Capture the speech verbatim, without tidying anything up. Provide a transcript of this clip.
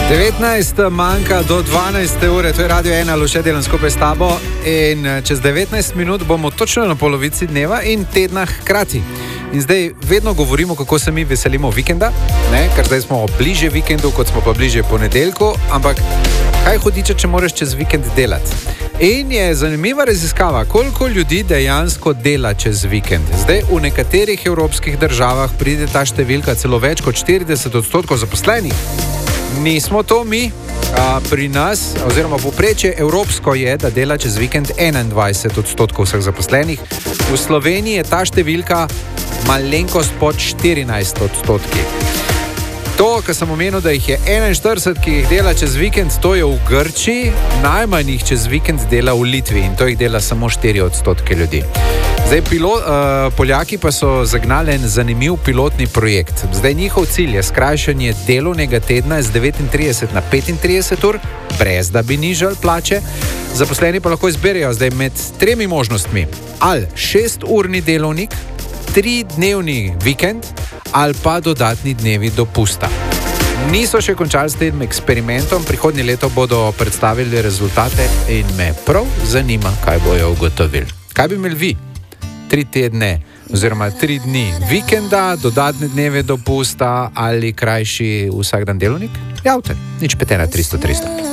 devetnajst manjka do dvanajste ure, to je Radio ena, Luše delam skupaj s tabo in čez devetnajst minut bomo točno na polovici dneva in tedna hkrati. In zdaj vedno govorimo, kako se mi veselimo vikenda, ne? Ker zdaj smo bliže vikendu, kot smo pa bliže ponedeljku, ampak kaj hudiče, če moraš čez vikend delati? In je zanimiva raziskava, koliko ljudi dejansko dela čez vikend. Zdaj v nekaterih evropskih državah pride ta številka celo več kot štirideset odstotkov zaposlenih. Nismo to mi, a pri nas, oziroma povprečje evropsko je, da dela čez vikend enaindvajset odstotkov vseh zaposlenih. V Sloveniji je ta številka malenkost pod štirinajst odstotki. To, kar sem omenil, da jih je enainštirideset, ki jih dela čez vikend, to je v Grčiji, najmanj jih čez vikend dela v Litvi in to jih dela samo štiri odstotke ljudi. Zdaj, pilot, uh, Poljaki pa so zagnali en zanimiv pilotni projekt. Zdaj, njihov cilj je skrajšanje delovnega tedna z devetintrideset na petintrideset ur, brez da bi nižali plače. Zaposleni pa lahko izberejo zdaj med tremi možnostmi. Ali šesturni delovnik, tridnevni vikend ali pa dodatni dnevi dopusta. Niso še končali s tem eksperimentom, prihodnje leto bodo predstavili rezultate in me prav zanima, kaj bojo ugotovili. Kaj bi imeli vi? Tri tedne oziroma tri dni vikenda, dodatne dneve dopusta ali krajši vsak dan delovnik? Javte, nič pet ena tristo tristo.